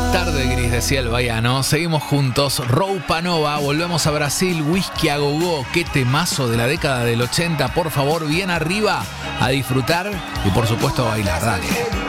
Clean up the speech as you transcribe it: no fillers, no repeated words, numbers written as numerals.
Tarde gris, decía el baiano. Seguimos juntos. Roupa Nova, volvemos a Brasil. Whisky a Gogó, qué temazo de la década del 80. Por favor, bien arriba, a disfrutar y por supuesto a bailar. Dale.